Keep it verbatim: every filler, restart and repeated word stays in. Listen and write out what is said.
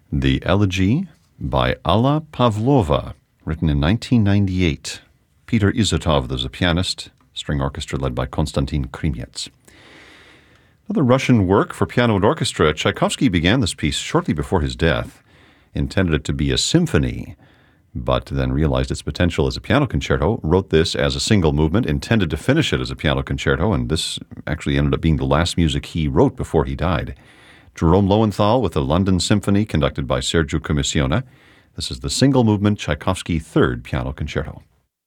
The Elegy by Alla Pavlova, written in nineteen ninety-eight. Peter Izotov is a pianist, string orchestra led by Konstantin Krimets. Another Russian work for piano and orchestra. Tchaikovsky began this piece shortly before his death, intended it to be a symphony, but then realized its potential as a piano concerto, wrote this as a single movement, intended to finish it as a piano concerto, and this actually ended up being the last music he wrote before he died. Jerome Lowenthal with the London Symphony, conducted by Sergiu Commissiona. This is the single movement Tchaikovsky Third Piano Concerto.